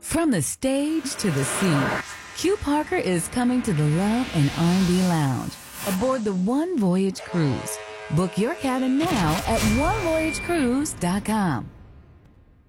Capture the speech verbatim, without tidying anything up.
From the stage to the sea, Q Parker is coming to the Love and R and B Lounge aboard the One Voyage Cruise. Book your cabin now at one voyage cruise dot com.